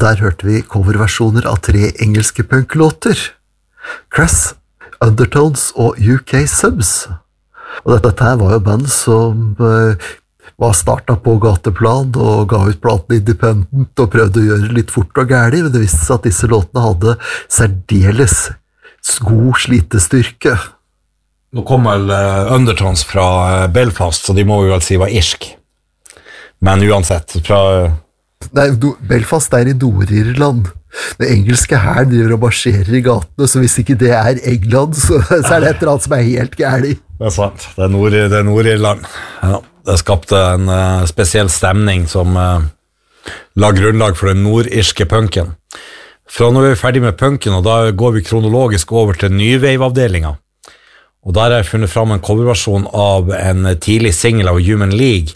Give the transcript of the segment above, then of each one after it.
der hørte vi coverversjoner av 3 engelske punklåter. Crass, Undertones og UK Subs. Og dette her var jo band som var startet på gateplan og ga ut platen Independent og prøvde å gjøre litt fort og gærlig, men det viste seg at disse låtene hadde særdeles god slitestyrke. Nå kom vel Undertones fra Belfast, så de må jo vel si var irsk. Men uansett, fra... Nei, Belfast i Nord-Irland. Det engelske her driver og marsjerer i gatene, så hvis ikke det England, så det et eller annet som helt gærlig. Det sant, det Nord-Irland. Ja, det skapte en spesiell stemning som la grunnlag for den nordirske punken. Fra når vi ferdig med punken, og da går vi kronologisk over til Nywave-avdelingen. Og der har jeg funnet fram en coverversjon av en tidlig single av Human League,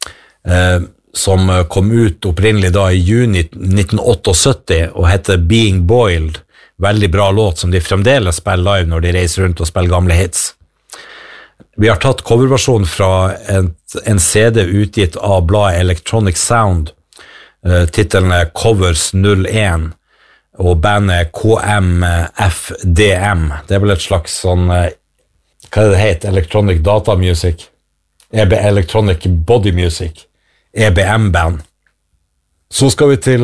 som kom ut opprinnelig da i juni 1978 og heter Being Boiled. Veldig bra låt som de fremdeles spiller live når de reiser rundt og spiller gamle hits. Vi har tatt coverversjonen fra en CD utgitt av bladet Electronic Sound. Titelen Covers 01 og bandet KMFDM. Det vel et slags sånn, hva det heter? Electronic Data Music? Electronic Body Music? EBM-band. Så skal vi til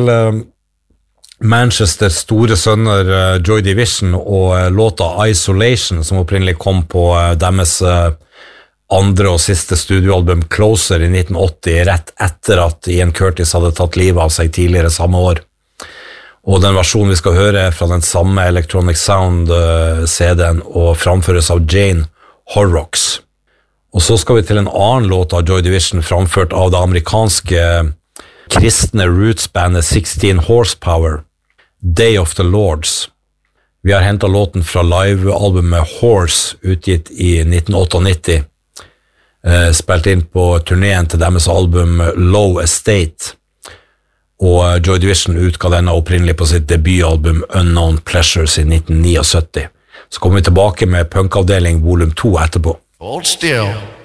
Manchester store sønner Joy Division og låta Isolation, som opprinnelig kom på deres andre og siste studioalbum Closer i 1980, rett etter at Ian Curtis hadde tatt livet av seg tidligere samme år. Og den versjonen vi skal høre fra den samme Electronic Sound-CD-en og framføres av Jane Horrocks. Og så skal vi til en annen låt av Joy Division framført av det amerikanske kristne rootsbandet 16 Horsepower, Day of the Lords. Vi har hentet låten fra livealbumet Horse, utgitt i 1998, spilt inn på turneen til deres album Low Estate, og Joy Division utga denne opprinnelig på sitt debutalbum Unknown Pleasures i 1979. Så kommer vi tilbake med punkavdeling volum 2 etterpå. Hold still.